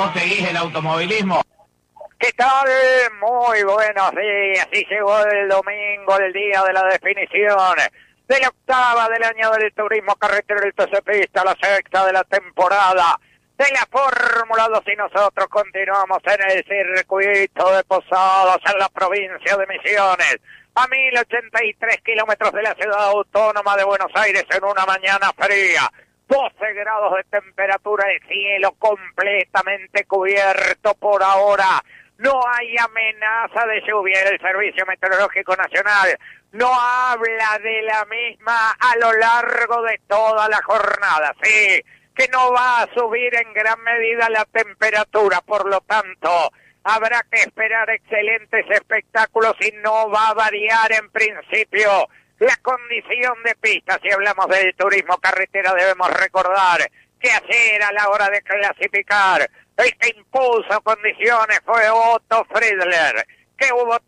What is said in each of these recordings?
¿Vos seguís el automovilismo? ¿Qué tal? Muy buenos días. Y llegó el domingo, el día de la definición de la octava del año del turismo carretero del TC Pista, la sexta de la temporada de la Fórmula 2, y nosotros continuamos en el circuito de Posadas, en la provincia de Misiones, a 1083 kilómetros de la ciudad autónoma de Buenos Aires, en una mañana fría. 12 grados de temperatura, el cielo completamente cubierto por ahora. No hay amenaza de lluvia. El Servicio Meteorológico Nacional no habla de la misma a lo largo de toda la jornada. Sí, que no va a subir en gran medida la temperatura, por lo tanto habrá que esperar excelentes espectáculos y no va a variar en principio la condición de pista. Si hablamos del turismo carretera, debemos recordar que ayer a la hora de clasificar, el que impuso condiciones fue Otto Friedler, que hubo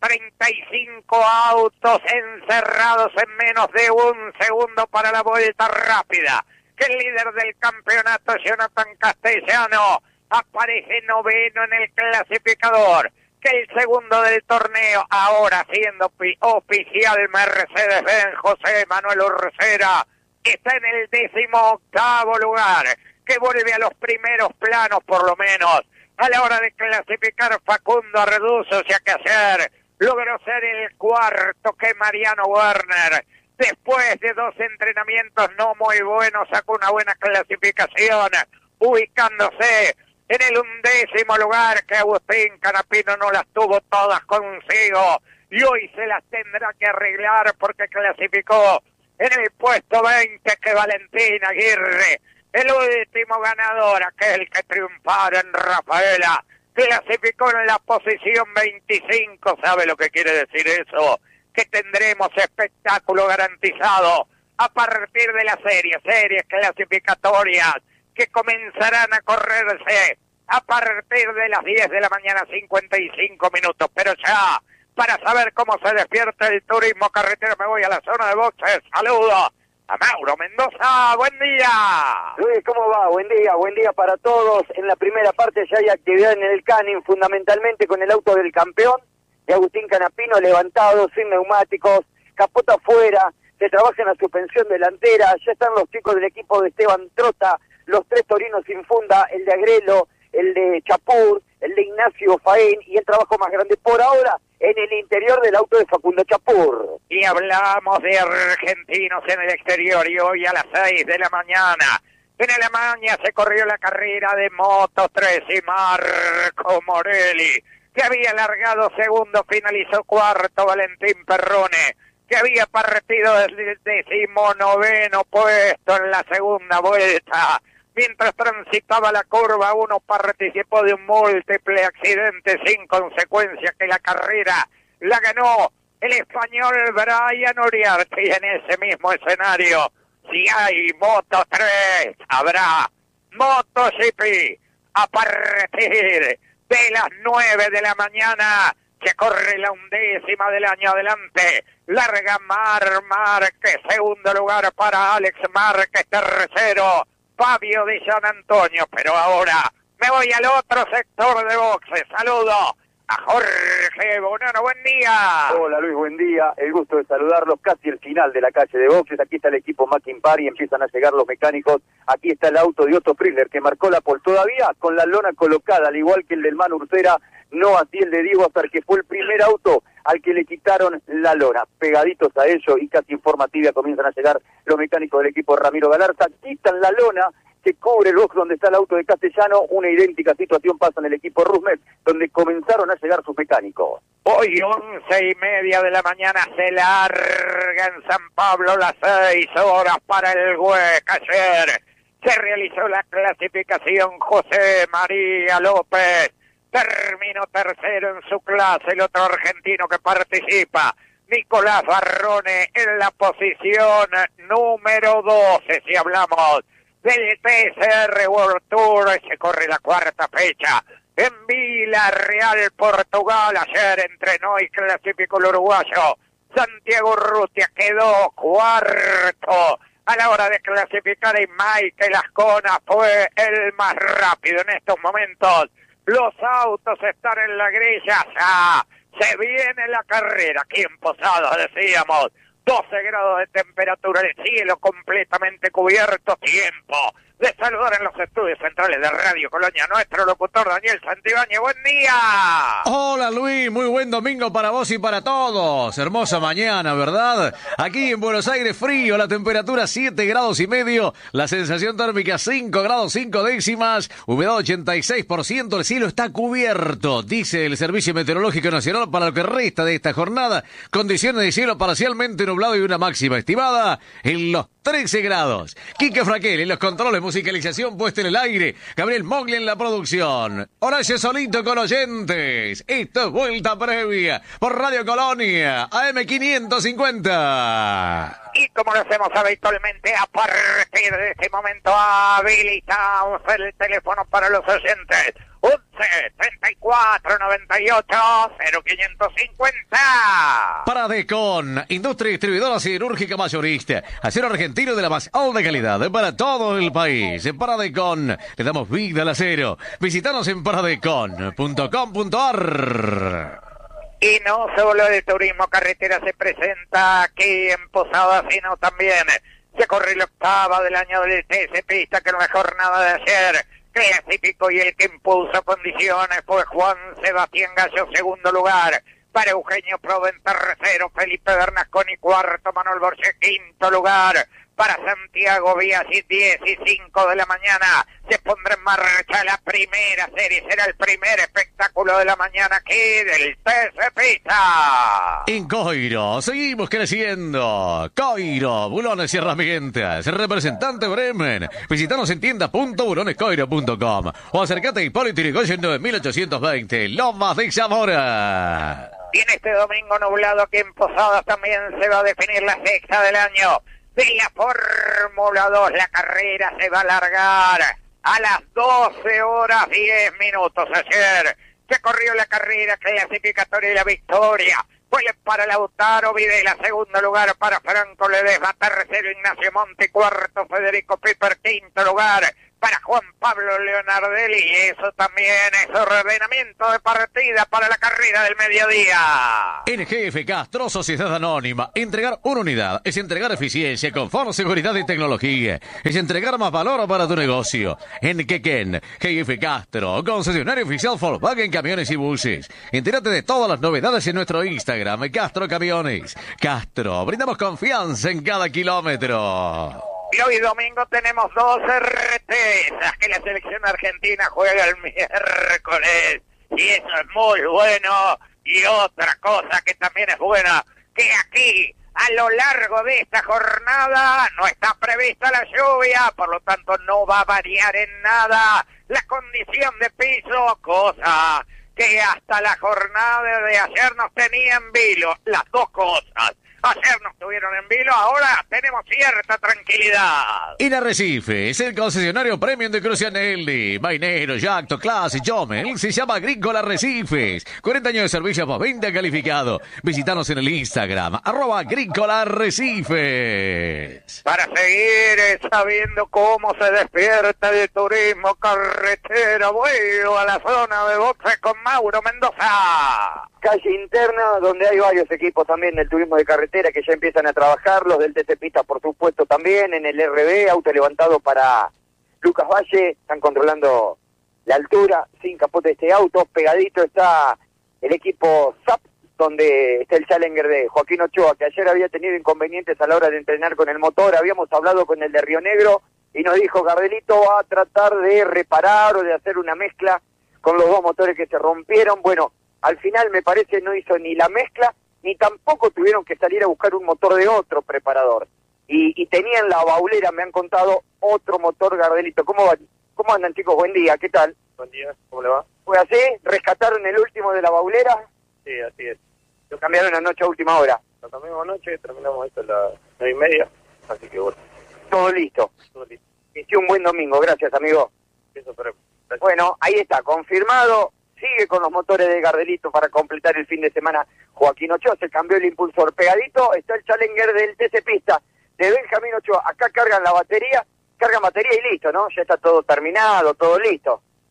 35 autos encerrados en menos de un segundo para la vuelta rápida, que el líder del campeonato, Jonathan Castellano, aparece noveno en el clasificador, que el segundo del torneo, ahora siendo oficial Mercedes-Benz, José Manuel Urcera, está en el 18º lugar, que vuelve a los primeros planos por lo menos a la hora de clasificar Facundo Arreduzo, ya que ayer logró ser el cuarto, que Mariano Werner, después de 2 entrenamientos no muy buenos, sacó una buena clasificación, ubicándose en el 11º lugar, que Agustín Canapino no las tuvo todas consigo y hoy se las tendrá que arreglar porque clasificó en el puesto 20, que Valentín Aguirre, el último ganador, aquel que triunfara en Rafaela, clasificó en la posición 25. ¿Sabe lo que quiere decir eso? Que tendremos espectáculo garantizado a partir de las series clasificatorias, que comenzarán a correrse a partir de las 10 de la mañana, 55 minutos. Pero ya, para saber cómo se despierta el turismo carretero, me voy a la zona de boxes. Saludo a Mauro Mendoza. Buen día. Luis, ¿cómo va? Buen día para todos. En la primera parte ya hay actividad en el Canning, fundamentalmente con el auto del campeón, de Agustín Canapino, levantado, sin neumáticos, capota afuera, se trabaja en la suspensión delantera, ya están los chicos del equipo de Esteban Trota, los 3 torinos sin funda, el de Agrelo, el de Chapur, el de Ignacio Faén, y el trabajo más grande por ahora en el interior del auto de Facundo Chapur. Y hablamos de argentinos en el exterior, y hoy a las 6 de la mañana en Alemania se corrió la carrera de Moto3 y Marco Morelli, que había largado segundo, finalizó cuarto. Valentín Perrone, que había partido desde el 19º puesto en la segunda vuelta. Mientras transitaba la curva 1, participó de un múltiple accidente sin consecuencia, que la carrera la ganó el español Brian Uriarte. Y en ese mismo escenario, si hay Moto3, habrá MotoGP a partir de las 9 de la mañana. Se corre la 11ª del año. Adelante larga Márquez, segundo lugar para Alex Márquez, tercero Fabio Di San Antonio. Pero ahora me voy al otro sector de boxes. Saludo a Jorge Bonano. Buen día. Hola Luis, buen día. El gusto de saludarlos. Casi el final de la calle de boxes. Aquí está el equipo Mackin Par y empiezan a llegar los mecánicos. Aquí está el auto de Otto Friedler, que marcó la pole, todavía con la lona colocada, al igual que el del Manu Urcera, no así el de Diego Azar, que fue el primer auto al que le quitaron la lona. Pegaditos a ello y casi en forma tibia comienzan a llegar los mecánicos del equipo Ramiro Galarza. Quitan la lona que cubre el box donde está el auto de Castellano. Una idéntica situación pasa en el equipo Rusmet, donde comenzaron a llegar sus mecánicos. Hoy 11:30 de la mañana se larga en San Pablo las 6 horas para el Hueca. Ayer se realizó la clasificación. José María López terminó tercero en su clase. El otro argentino que participa, Nicolás Barrone, en la posición número 12. Si hablamos del TCR World Tour, se corre la 4ª fecha en Villarreal, Portugal. Ayer entrenó y clasificó el uruguayo Santiago Urrutia, quedó cuarto a la hora de clasificar, y Michael Ascona fue el más rápido. En estos momentos Los autos están en la grilla ya. Se viene la carrera. Aquí en Posadas decíamos 12 grados de temperatura, el cielo completamente cubierto. Tiempo de saludar en los estudios centrales de Radio Colonia nuestro locutor Daniel Santibáñez. ¡Buen día! Hola Luis, muy buen domingo para vos y para todos. Hermosa mañana, ¿verdad? Aquí en Buenos Aires frío, la temperatura 7 grados y medio, la sensación térmica 5 grados 5 décimas, humedad 86%, el cielo está cubierto, dice el Servicio Meteorológico Nacional para lo que resta de esta jornada. Condiciones de cielo parcialmente nublado y una máxima estimada en los 13 grados. Quique Fraquel en los controles, musicalización puesta en el aire. Gabriel Mogli en la producción. Horacio Solito con oyentes. Esto es Vuelta Previa por Radio Colonia, AM 550. Y como lo hacemos habitualmente, a partir de este momento habilitamos el teléfono para los oyentes. 11 34 98 0550. Paradecon, industria distribuidora siderúrgica mayorista. Acero argentino de la más alta calidad para todo el país. En Paradecon le damos vida al acero. Visítanos en paradecon.com.ar. Y no solo el turismo carretera se presenta aquí en Posadas, sino también se corre la octava del año del TC Pista, que en la jornada de ayer clasificó y el que impuso condiciones fue Juan Sebastián Gallo, segundo lugar. Para Eugenio Proven, tercero. Felipe Bernasconi, cuarto. Manuel Borges, quinto lugar. Para Santiago Biasi, 10 y 5 de la mañana se pondrá en marcha la primera serie. Será el primer espectáculo de la mañana aquí del TC Pista. En Coiro, seguimos creciendo. Coiro, bulones y herramientas. Representante Bremen. Visítanos en tienda.bulonescoiro.com o acercate a Hipólito Yrigoyen 9820, Lomas de Zamora. Y en este domingo nublado aquí en Posadas también se va a definir la sexta del año de la Fórmula 2. La carrera se va a alargar a las 12 horas 10 minutos. Ayer se corrió la carrera clasificatoria y la victoria fue para Lautaro Videla, segundo lugar para Franco Ledesma, tercero Ignacio Monti, cuarto Federico Piper, quinto lugar para Juan Pablo Leonardelli. Y eso también es ordenamiento de partida para la carrera del mediodía. En GF Castro, Sociedad Anónima, entregar una unidad es entregar eficiencia, confort, seguridad y tecnología. Es entregar más valor para tu negocio. En Quequén, GF Castro, concesionario oficial Volkswagen Camiones y Buses. Entérate de todas las novedades en nuestro Instagram, Castro Camiones. Castro, brindamos confianza en cada kilómetro. Y hoy domingo tenemos 2 RTs, las que la selección argentina juega el miércoles. Y eso es muy bueno. Y otra cosa que también es buena, que aquí, a lo largo de esta jornada, no está prevista la lluvia, por lo tanto no va a variar en nada la condición de piso, cosa que hasta la jornada de ayer nos tenía en vilo. Las dos cosas. Ayer nos tuvieron en vilo, ahora tenemos cierta tranquilidad. En Arrecife, es el concesionario premium de Crucianelli, Mainero, Yacto, Class y Jomel. Se llama Agrícola Arrecifes. 40 años de servicio por 20 calificado. Visítanos en el Instagram, @Agrícola Arrecifes. Para seguir sabiendo cómo se despierta el turismo carretera, vuelvo a la zona de boxe con Mauro Mendoza. Calle interna, donde hay varios equipos también del turismo de carretera que ya empiezan a trabajar, los del TC Pista por supuesto también, en el RB, auto levantado para Lucas Valle, están controlando la altura, sin capote de este auto, pegadito está el equipo SAP, donde está el Challenger de Joaquín Ochoa, que ayer había tenido inconvenientes a la hora de entrenar con el motor. Habíamos hablado con el de Río Negro y nos dijo, Gardelito va a tratar de reparar o de hacer una mezcla con los dos motores que se rompieron. Bueno, al final me parece no hizo ni la mezcla, ni tampoco tuvieron que salir a buscar un motor de otro preparador. Y tenían la baulera, me han contado, otro motor, Gardelito. ¿Cómo andan, chicos? Buen día, ¿qué tal? Buen día, ¿cómo le va? ¿Fue así? ¿Rescataron el último de la baulera? Sí, así es. Lo cambiaron anoche a última hora. Lo cambiamos anoche, terminamos esto a las 9:30, así que bueno. Todo listo. Todo listo. Y sí, un buen domingo, gracias, amigo. Eso esperemos. Gracias. Bueno, ahí está, confirmado. Sigue con los motores de Gardelito para completar el fin de semana. Joaquín Ochoa se cambió el impulsor. Pegadito está el Challenger del TC Pista de Benjamín Ochoa. Acá cargan la batería, cargan batería y listo, ¿no? Ya está todo terminado, todo listo.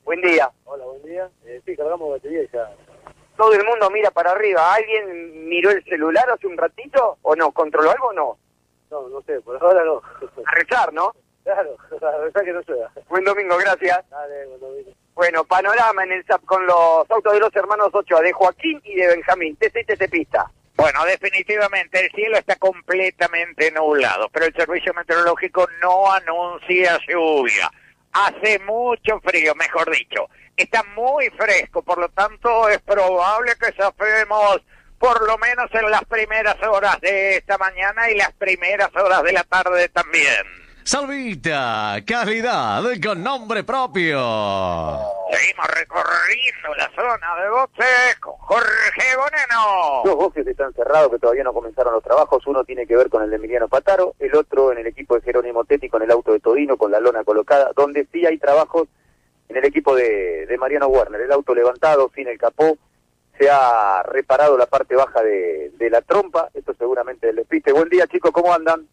Buen día. Hola, buen día. Sí, cargamos batería y ya. Todo el mundo mira para arriba. ¿Alguien miró el celular hace un ratito o no? ¿Controló algo o no? No sé, por ahora no. A rezar, ¿no? Claro, a rezar que no llueva. Buen domingo, gracias. Dale, buen domingo. Bueno, panorama en el SAP con los autos de los hermanos Ochoa, de Joaquín y de Benjamín. TC y TC Pista. Bueno, definitivamente el cielo está completamente nublado, pero el servicio meteorológico no anuncia lluvia. Hace mucho frío, mejor dicho. Está muy fresco, por lo tanto es probable que zafemos por lo menos en las primeras horas de esta mañana y las primeras horas de la tarde también. Salvita, calidad con nombre propio. Seguimos recorriendo la zona de boxes con Jorge Boneno. Dos boxes están cerrados que todavía no comenzaron los trabajos. Uno tiene que ver con el de Emiliano Pataro, el otro en el equipo de Jerónimo Tetti con el auto de Todino, con la lona colocada, donde sí hay trabajos en el equipo de Mariano Werner. El auto levantado, sin el capó, se ha reparado la parte baja de la trompa. Esto seguramente del despiste. Buen día, chicos, ¿cómo andan?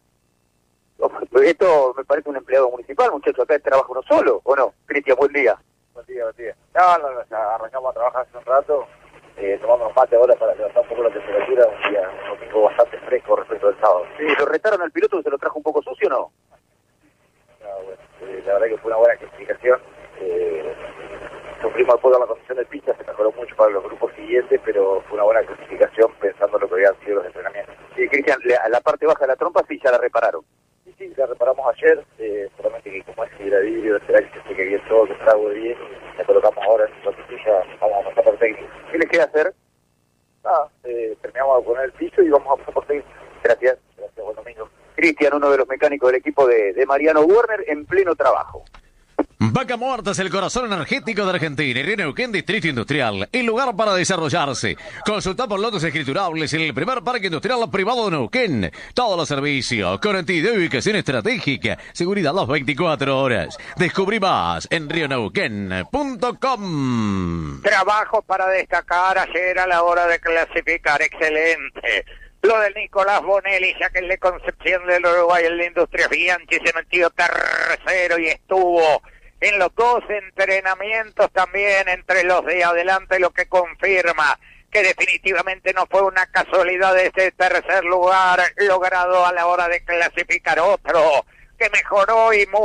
Esto me parece un empleado municipal, muchachos, acá trabaja uno solo, ¿o no? Cristian, buen día. Buen día. No, ya arrancamos a trabajar hace un rato, tomamos mate ahora para levantar un poco la temperatura, un día un domingo bastante fresco respecto del sábado. Sí, ¿lo retaron al piloto que se lo trajo un poco sucio o no? Bueno, la verdad que fue una buena clasificación. Sufrimos después de la condición de pista, se mejoró mucho para los grupos siguientes, pero fue una buena clasificación pensando en lo que habían sido los entrenamientos. Sí, Cristian, la parte baja de la trompa sí ya la repararon. Sí, la reparamos ayer, solamente que como es fibra de vidrio, será que se seque bien todo, que trago bien, la colocamos ahora en su patilla, vamos a pasar por técnico. ¿Qué les queda hacer? Terminamos de poner el piso y vamos a pasar por técnico. Gracias. Buen domingo. Cristian, uno de los mecánicos del equipo de Mariano Werner, en pleno trabajo. Vaca Muerta es el corazón energético de Argentina y Río Neuquén Distrito Industrial, el lugar para desarrollarse. Consulta por lotes escriturables en el primer parque industrial privado de Neuquén. Todos los servicios, conectividad y ubicación estratégica, seguridad las 24 horas. Descubrí más en rioneuquén.com. Trabajo para destacar ayer a la hora de clasificar, excelente. Lo del Nicolás Bonelli, ya que el de Concepción del Uruguay, el de Industrias Bianchi, se metió tercero y estuvo en los dos entrenamientos también entre los de adelante, lo que confirma que definitivamente no fue una casualidad este tercer lugar logrado a la hora de clasificar. Otro que mejoró y